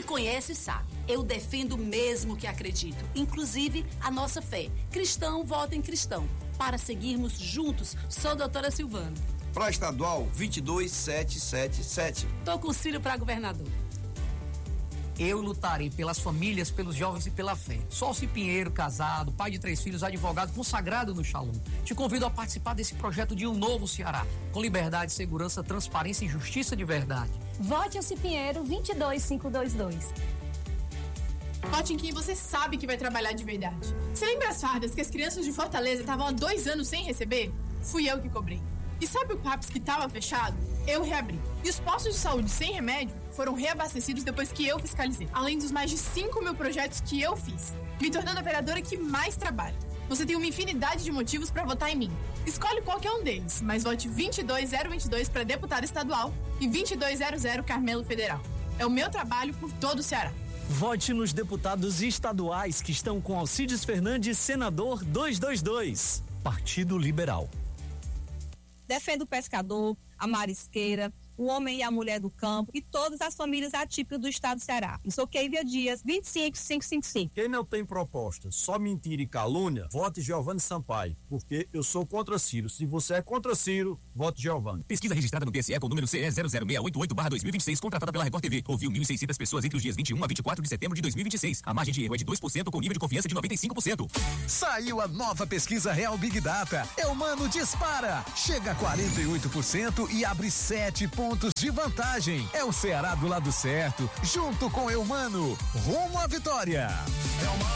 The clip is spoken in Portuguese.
conhece sabe. Eu defendo mesmo que acredito, inclusive a nossa fé. Cristão, vota em cristão. Para seguirmos juntos, sou a doutora Silvana. Para estadual, 22777. Tô com o Ciro para governador. Eu lutarei pelas famílias, pelos jovens e pela fé. Sócio Pinheiro, casado, pai de 3 filhos, advogado, consagrado no Shalom. Te convido a participar desse projeto de um novo Ceará, com liberdade, segurança, transparência e justiça de verdade. Vote Elci Pinheiro 22522. Vote em quem você sabe que vai trabalhar de verdade. Você lembra as fardas que as crianças de Fortaleza estavam há 2 anos sem receber? Fui eu que cobrei. E sabe o CAPS que estava fechado? Eu reabri. E os postos de saúde sem remédio foram reabastecidos depois que eu fiscalizei. Além dos mais de 5 mil projetos que eu fiz, me tornando a vereadora que mais trabalha. Você tem uma infinidade de motivos para votar em mim. Escolhe qualquer um deles, mas vote 22022 para deputado estadual e 2200 Carmelo Federal. É o meu trabalho por todo o Ceará. Vote nos deputados estaduais que estão com Alcides Fernandes, senador 222. Partido Liberal. Defendo o pescador, a marisqueira, o homem e a mulher do campo e todas as famílias atípicas do estado do Ceará. Eu sou Keivia Dias, 25555. Quem não tem proposta, só mentira e calúnia, vote Giovanni Sampaio, porque eu sou contra Ciro. Se você é contra Ciro, vote Giovanni. Pesquisa registrada no TSE com o número CE 00688/2026, contratada pela Record TV. Ouviu 1.600 pessoas entre os dias 21 a 24 de setembro de 2026. A margem de erro é de 2% com nível de confiança de 95%. Saiu a nova pesquisa Real Big Data. Eumano dispara, chega a 48% e abre 7 pontos de vantagem. É o Ceará do lado certo, junto com Eumano, rumo à vitória.